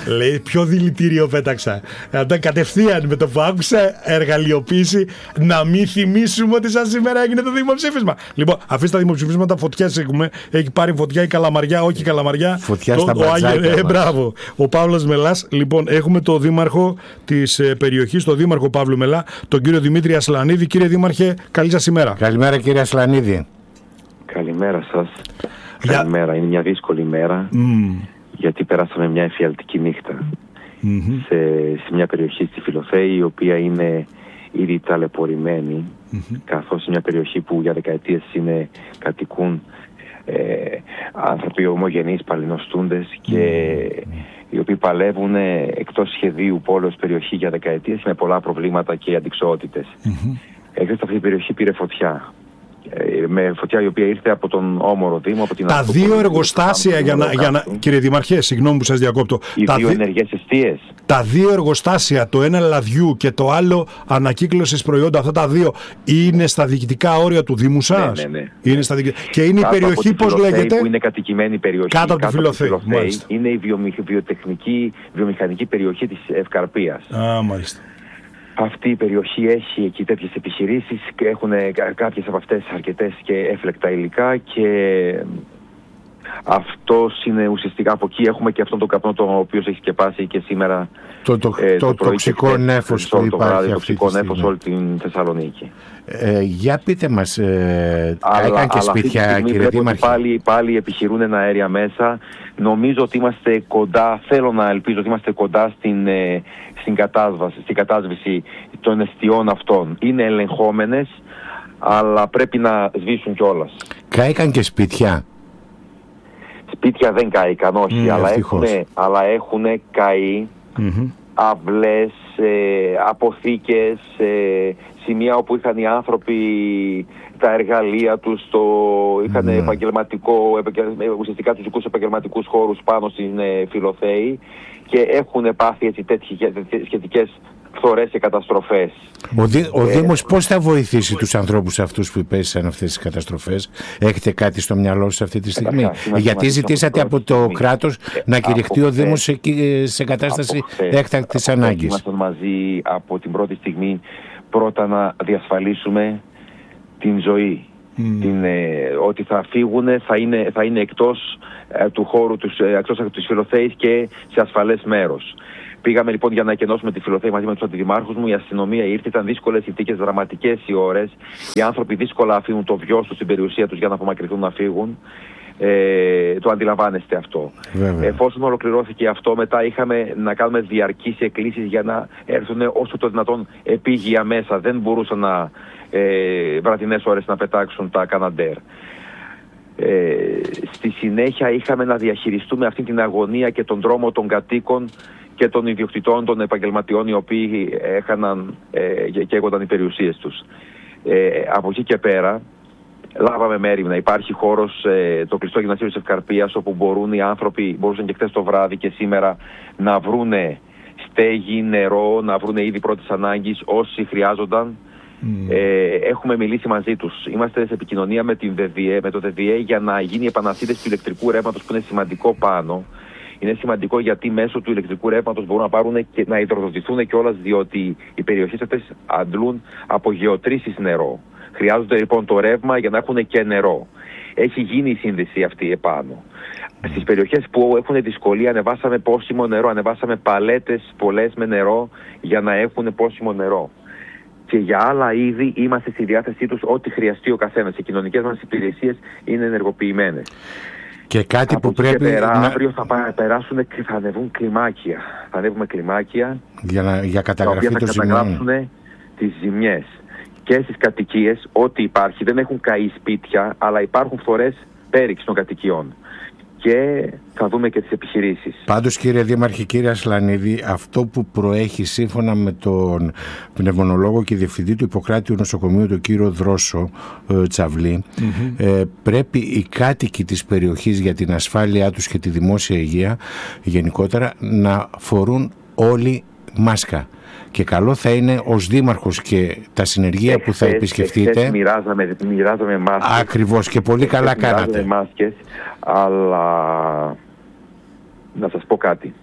Λέει, ποιο δηλητήριο πέταξα. Ήταν κατευθείαν με το που άκουσε εργαλειοποίηση, να μην θυμίσουμε ότι σαν σήμερα έγινε το δημοψήφισμα. Λοιπόν, αφήστε τα δημοψηφίσματα, φωτιές έχουμε. Έχει πάρει φωτιά η Καλαμαριά, όχι η Καλαμαριά. Φωτιά στα μπατζάκια. Μπράβο. Ο Παύλος Μελάς. Λοιπόν, έχουμε το δήμαρχο της περιοχής, τον δήμαρχο Παύλου Μελά, τον κύριο Δημήτρη Ασλανίδη. Κύριε Δήμαρχε, καλή σας ημέρα. Καλημέρα, κύριε Ασλανίδη. Καλημέρα σας. Καλημέρα. Είναι μια δύσκολη μέρα, γιατί περάσαμε μια εφιαλτική νύχτα σε μια περιοχή στη Φιλοθέη, η οποία είναι ήδη ταλαιπωρημένη, καθώς είναι μια περιοχή που για δεκαετίες κατοικούν άνθρωποι ομογενείς παλινοστούντες και οι οποίοι παλεύουν εκτός σχεδίου πόλεως περιοχή για δεκαετίες με πολλά προβλήματα και αντιξοότητες. Αυτή η περιοχή πήρε φωτιά. Με φωτιά η οποία ήρθε από τον Όμορο Δήμο. Από την τα δύο εργοστάσια, κύριε Δημαρχέ, συγγνώμη που σας διακόπτω. Οι δύο ενεργές εστίες. Τα δύο εργοστάσια, το ένα λαδιού και το άλλο ανακύκλωσης προϊόντα, αυτά τα δύο είναι στα διοικητικά όρια του Δήμου σας? Ναι. Είναι και είναι κάτω η περιοχή, πώς λέγεται? Που είναι κατοικημένη περιοχή. Κάτω από τη Φιλοθέη. Είναι η βιομηχανική περιοχή της Ευκαρπίας. Μάλιστα. Αυτή η περιοχή έχει εκεί τέτοιες επιχειρήσεις και έχουν κάποιες από αυτές αρκετές και έφλεκτα υλικά, και αυτός είναι ουσιαστικά, από εκεί έχουμε και αυτόν τον καπνό το οποίο έχει σκεπάσει και σήμερα το τοξικό νέφος που υπάρχει, το τοξικό νέφος σε όλη την Θεσσαλονίκη. Για πείτε μας, έκαν και σπίτια, κύριε Δήμαρχε? Πάλι επιχειρούν ένα αέρια μέσα. Νομίζω ότι είμαστε κοντά, θέλω να ελπίζω ότι είμαστε κοντά στην κατάσβεση των εστιών αυτών. Είναι ελεγχόμενες, αλλά πρέπει να σβήσουν κιόλας. Κάηκαν και σπίτια? Σπίτια δεν κάηκαν, όχι, αλλά έχουν καεί αυλές, αποθήκες, σημεία όπου είχαν οι άνθρωποι τα εργαλεία τους, είχαν ουσιαστικά τους δικούς επαγγελματικούς χώρους πάνω στην Φιλοθέη, και έχουν πάθει τέτοιες σχετικές φθορές και καταστροφές. Ο Δήμος πώς θα βοηθήσει τους ανθρώπους αυτούς που υπέστησαν αυτές τις καταστροφές? Έχετε κάτι στο μυαλό σας αυτή τη στιγμή? Γιατί ζητήσατε από το κράτος να κηρυχτεί ο Δήμος σε κατάσταση έκτακτης ανάγκης? Ήμασταν μαζί από την πρώτη στιγμή, πρώτα να διασφαλίσουμε την ζωή. Ότι θα φύγουν, θα είναι εκτός του χώρου εκτός της Φιλοθέης και σε ασφαλές μέρος. Πήγαμε λοιπόν για να εκενώσουμε τη Φιλοθέη μαζί με τους αντιδημάρχους μου. Η αστυνομία ήρθε, ήταν δύσκολες συνθήκες, δραματικές οι ώρες. Οι άνθρωποι δύσκολα αφήνουν το βιός τους, την περιουσία τους για να απομακρυνθούν να φύγουν. Το αντιλαμβάνεστε αυτό. Βέβαια. Εφόσον ολοκληρώθηκε αυτό, μετά είχαμε να κάνουμε διαρκείς εκκλήσεις για να έρθουν όσο το δυνατόν επίγεια μέσα. Δεν μπορούσαν βραδινές ώρες να πετάξουν τα καναντέρ. Στη συνέχεια είχαμε να διαχειριστούμε αυτή την αγωνία και τον δρόμο των κατοίκων και των ιδιοκτητών, των επαγγελματιών, οι οποίοι έχαναν και έγονταν οι περιουσίες τους. Από εκεί και πέρα λάβαμε μέρημνα. Υπάρχει χώρος, το κλειστό γυμνασίο της Ευκαρπίας, όπου μπορούν οι άνθρωποι, μπορούσαν και χθες το βράδυ και σήμερα, να βρούνε στέγη, νερό, να βρούνε είδη πρώτης ανάγκης όσοι χρειάζονταν. Έχουμε μιλήσει μαζί τους. Είμαστε σε επικοινωνία με το ΔΔΕ για να γίνει η επανασύνδεση του ηλεκτρικού ρεύματος, που είναι σημαντικό πάνω. Είναι σημαντικό γιατί μέσω του ηλεκτρικού ρεύματος μπορούν να πάρουν και να υδροδοτηθούν κιόλας, διότι οι περιοχές αυτές αντλούν από γεωτρήσεις νερό. Χρειάζονται λοιπόν το ρεύμα για να έχουν και νερό. Έχει γίνει η σύνδεση αυτή επάνω. Στις περιοχές που έχουν δυσκολία ανεβάσαμε πόσιμο νερό, ανεβάσαμε παλέτες πολλές με νερό για να έχουν πόσιμο νερό. Και για άλλα είδη είμαστε στη διάθεσή τους ό,τι χρειαστεί ο καθένας. Οι κοινωνικές μας υπηρεσίες είναι ενεργοποιημένες. Και κάτι από που πρέπει αύριο θα περάσουν και θα ανεβούν κλιμάκια. Θα ανέβουμε κλιμάκια για καταγραφή των ζημιών. Θα καταγράψουν τις ζημιές. Και στις κατοικίες, ό,τι υπάρχει, δεν έχουν καεί σπίτια, αλλά υπάρχουν φθορές πέριξ των κατοικιών. Και θα δούμε και τις επιχειρήσεις. Πάντως, κύριε Δήμαρχε, κύριε Ασλανίδη, αυτό που προέχει σύμφωνα με τον πνευμονολόγο και διευθυντή του Ιπποκράτειου Νοσοκομείου, τον κύριο Δρόσο Τσαβλή, πρέπει οι κάτοικοι της περιοχής, για την ασφάλειά τους και τη δημόσια υγεία γενικότερα, να φορούν όλοι μάσκα. Και καλό θα είναι ως δήμαρχος και τα συνεργεία που θα επισκεφτείτε. Μοιράζαμε μάσκες. Ακριβώς, και πολύ καλά κάνατε. Μάσκες, αλλά να σας πω κάτι.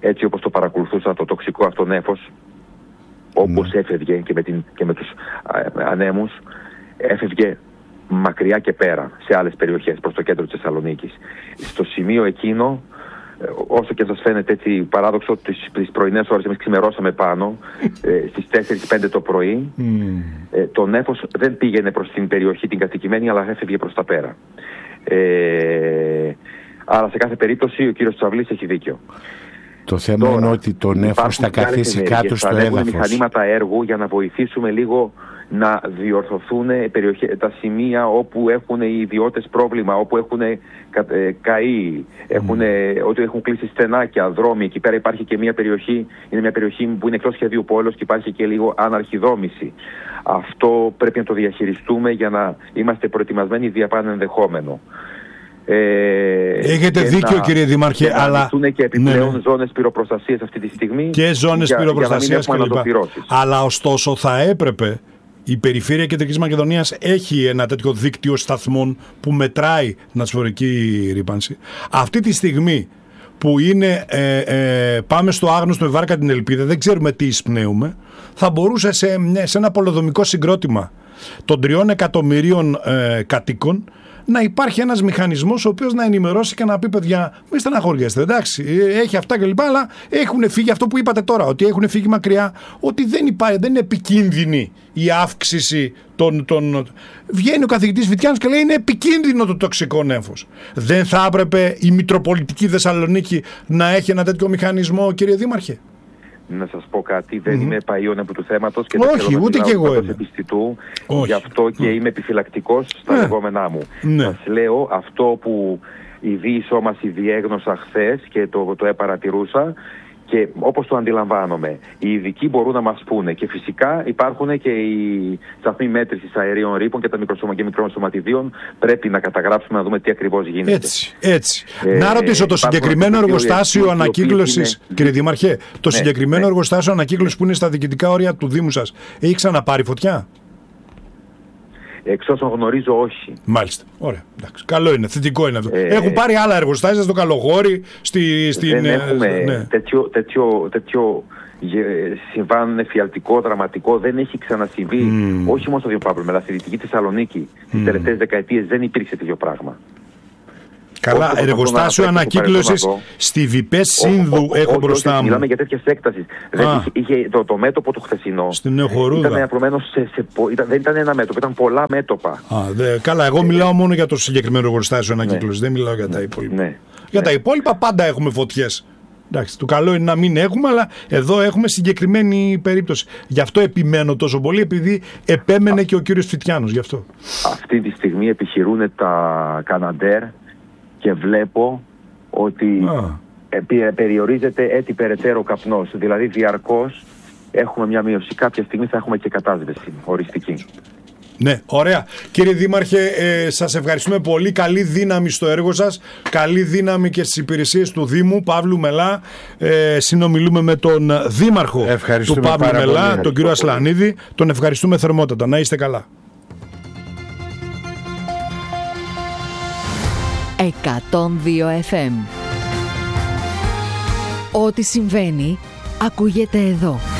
έτσι όπως το παρακολουθούσα το τοξικό αυτό νέφος, όπως έφευγε και με τους ανέμους, έφευγε μακριά και πέρα σε άλλες περιοχές προς το κέντρο της Θεσσαλονίκης. Στο σημείο εκείνο, όσο και σας φαίνεται έτσι παράδοξο, τις πρωινές ώρες εμείς ξημερώσαμε πάνω, στις 4-5 το πρωί, το νέφος δεν πήγαινε προς την περιοχή την κατοικημένη, αλλά έφευγε προς τα πέρα. Αλλά σε κάθε περίπτωση ο κύριος Τσαβλής έχει δίκιο. Το θέμα είναι ότι το νέφος θα καθίσει κάτω στο έδαφος. Υπάρχουν μηχανήματα έργου για να βοηθήσουμε λίγο να διορθωθούν τα σημεία όπου έχουν οι ιδιώτες πρόβλημα, όπου έχουν καεί, ότι έχουν κλείσει στενάκια, δρόμοι. Εκεί πέρα υπάρχει και μια περιοχή, είναι μια περιοχή που είναι εκτός σχεδίου πόλεως και υπάρχει και λίγο αναρχιδόμηση. Αυτό πρέπει να το διαχειριστούμε για να είμαστε προετοιμασμένοι δια πάνε ενδεχόμενο. Έχετε δίκιο, κύριε Δήμαρχε, αλλά είναι και επιπλέον ζώνες πυροπροστασίας αυτή τη στιγμή και ζώνες πυροπροστασίας κλπ. Αλλά ωστόσο θα έπρεπε, η Περιφέρεια Κεντρικής Μακεδονίας έχει ένα τέτοιο δίκτυο σταθμών που μετράει την ατμοσφαιρική ρύπανση. Αυτή τη στιγμή που είναι πάμε στο άγνωστο με βάρκα την ελπίδα, δεν ξέρουμε τι εισπνέουμε, θα μπορούσε σε ένα πολεοδομικό συγκρότημα των 3 εκατομμυρίων κατοίκων να υπάρχει ένας μηχανισμός ο οποίος να ενημερώσει και να πει: παιδιά, μην στεναχωριέστε, εντάξει, έχει αυτά κλπ. Αλλά έχουν φύγει, αυτό που είπατε τώρα, ότι έχουν φύγει μακριά, ότι δεν είναι επικίνδυνη η αύξηση των. Βγαίνει ο καθηγητής Βιτιάνος και λέει: είναι επικίνδυνο το τοξικό νέφος. Δεν θα έπρεπε η Μητροπολιτική Θεσσαλονίκη να έχει ένα τέτοιο μηχανισμό, κύριε Δήμαρχε? Να σας πω κάτι, δεν είμαι παΐων επί του θέματος και όχι, δεν ούτε και εγώ είμαι επιστητού, γι' αυτό και είμαι επιφυλακτικός στα λεγόμενά μου. Σας λέω αυτό που η διεισό μας διέγνωσα χθες και το επαρατηρούσα και όπως το αντιλαμβάνομαι, οι ειδικοί μπορούν να μας πούνε και φυσικά υπάρχουν και οι σταθμοί μέτρησης αερίων ρήπων και τα μικροσωματιδίων, πρέπει να καταγράψουμε να δούμε τι ακριβώς γίνεται. Έτσι. Να ρωτήσω το συγκεκριμένο εργοστάσιο ανακύκλωσης, κύριε Δήμαρχε, το συγκεκριμένο εργοστάσιο ανακύκλωσης που είναι στα διοικητικά όρια του Δήμου σας, έχει ξαναπάρει φωτιά? Εξ όσων γνωρίζω, όχι. Μάλιστα. Ωραία. Εντάξει. Καλό είναι. Θετικό είναι αυτό. Έχουν πάρει άλλα εργοστάσια στο Καλογόρι, δεν έχουμε τέτοιο συμβάν εφιαλτικό, δραματικό. Δεν έχει ξανασυμβεί. Όχι μόνο στο Διοπαύλωμα, αλλά στη Δυτική Θεσσαλονίκη. Τις τελευταίες δεκαετίες δεν υπήρξε τέτοιο πράγμα. Καλά, εργοστάσιο ανακύκλωσης στη Βιπές Σύνδου έχω μπροστά μου. Μιλάμε για τέτοιες έκτασεις. Είχε το μέτωπο το χθεσινό. Στην Νεοχορούδα. Ήταν απλωμένο δεν ήταν ένα μέτωπο, ήταν πολλά μέτωπα. Καλά, εγώ μιλάω μόνο για το συγκεκριμένο εργοστάσιο ανακύκλωσης. Δεν μιλάω για τα υπόλοιπα. Για τα υπόλοιπα πάντα έχουμε φωτιές. Εντάξει, το καλό είναι να μην έχουμε, αλλά εδώ έχουμε συγκεκριμένη περίπτωση. Γι' αυτό επιμένω τόσο πολύ, επειδή επέμενε και ο κύριος Φιτιάνος γι' αυτό. Αυτή τη στιγμή επιχειρούν τα Καναντέρ και βλέπω ότι περιορίζεται έτσι περαιτέρω καπνός. Δηλαδή διαρκώς έχουμε μια μείωση. Κάποια στιγμή θα έχουμε και κατάσβεση οριστική. Ναι, ωραία. Κύριε Δήμαρχε, σας ευχαριστούμε πολύ. Καλή δύναμη στο έργο σας. Καλή δύναμη και στις υπηρεσίες του Δήμου, Παύλου Μελά. Συνομιλούμε με τον Δήμαρχο του Παύλου Μελά, τον κύριο Ασλανίδη. Τον ευχαριστούμε θερμότατα. Να είστε καλά. 102 FM. Ό,τι συμβαίνει, ακούγεται εδώ.